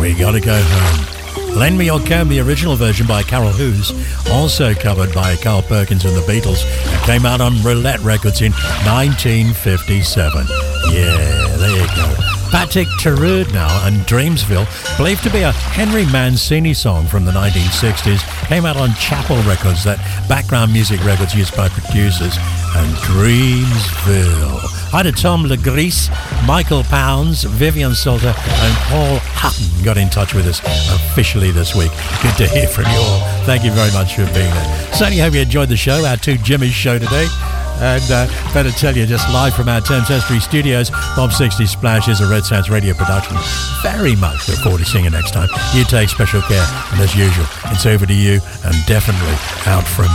We Gotta Go Home. Lend Me Your Comb, the original version by Carol Hughes, also covered by Carl Perkins and the Beatles, and came out on Roulette Records in 1957. Yeah, there you go. Patrick Terud now, and Dreamsville, believed to be a Henry Mancini song from the 1960s, came out on Chapel Records, that background music records used by producers, and Dreamsville. Hi to Tom Legris, Michael Pounds, Vivian Salter, and Paul Hutton got in touch with us officially this week. Good to hear from you all. Thank you very much for being there. Certainly hope you enjoyed the show, our Two Jimmys show today. And better tell you, just live from our Thames Estuary studios, Bob 60 Splash is a Red Sounds radio production. Very much look forward to seeing you next time. You take special care, and as usual, it's over to you and definitely out from